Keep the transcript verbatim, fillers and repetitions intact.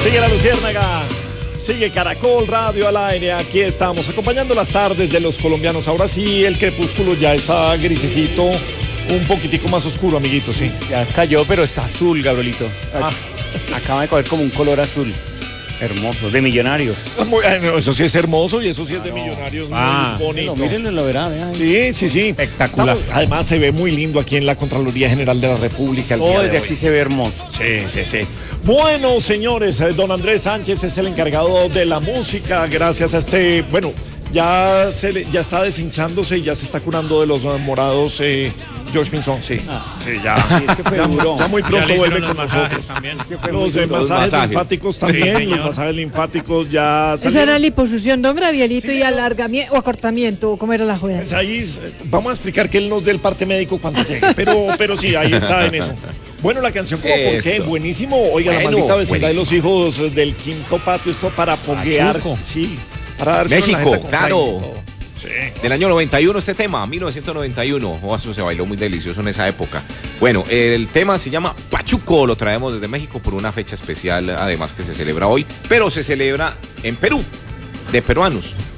Sigue La Luciérnaga, sigue Caracol Radio al aire. Aquí estamos acompañando las tardes de los colombianos. Ahora sí, el crepúsculo ya está grisecito, un poquitico más oscuro, amiguito, sí. Ya cayó, pero está azul, Gabrielito. Ah. Acaba de coger como un color azul. Hermoso, de Millonarios. Muy, eso sí es hermoso y eso sí es de Millonarios, ah, muy bonito. Mírenlo, lo verá, vean. Sí, sí, sí. Espectacular. Estamos, además se ve muy lindo aquí en la Contraloría General de la República. El Todo día de desde hoy. aquí se ve hermoso. Sí, sí, sí. Bueno, señores, eh, don Andrés Sánchez es el encargado de la música. Gracias a este, bueno, ya se le, ya está deshinchándose y ya se está curando de los uh, morados. Eh, George Pinzón, sí. Ah. Sí, ya. Sí, es que fue ya, duro. ya muy pronto Ya vuelve los con masajes nosotros. también. Es que fue Los muy eh, duro. masajes, masajes. linfáticos también, Sí, los masajes linfáticos ya Eso era salieron. liposucción, don Gabrielito, y alargamiento o acortamiento, ¿o cómo era la juega? Pues ahí eh, vamos a explicar que él nos dé el parte médico cuando llegue, pero, pero sí, ahí está en eso. Bueno, la canción como por qué, Eso. buenísimo. Oiga, la Bueno, maldita vecindad de los buenísimo. hijos del quinto patio, esto para poguear. Pachuco. Sí, para darse México, una jeta con claro. Jaime y todo. Sí. Del año noventa y uno este tema, mil novecientos noventa y uno. Oh, eso se bailó muy delicioso en esa época. Bueno, el tema se llama Pachuco, lo traemos desde México por una fecha especial, además que se celebra hoy, pero se celebra en Perú, de peruanos.